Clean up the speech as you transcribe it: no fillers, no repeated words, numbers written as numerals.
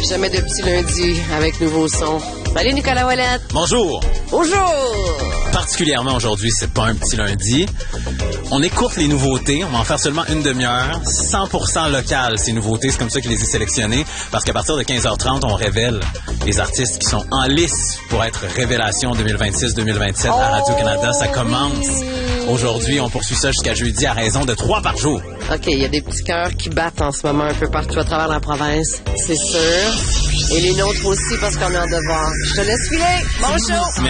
Jamais de petit lundi avec nouveau son. Salut Nicolas Ouellette. Bonjour. Bonjour. Particulièrement aujourd'hui, c'est pas un petit lundi. On écourte les nouveautés. On va en faire seulement une demi-heure. 100% local, ces nouveautés. C'est comme ça que je les ai sélectionnées. Parce qu'à partir de 15h30, on révèle les artistes qui sont en lice pour être révélation 2026-2027 à Radio-Canada. Ça commence aujourd'hui. On poursuit ça jusqu'à jeudi à raison de 3 par jour. OK, il y a des petits cœurs qui battent en ce moment un peu partout à travers la province. C'est sûr. Et les nôtres aussi parce qu'on est en devoir. Je te laisse filer. Bon show.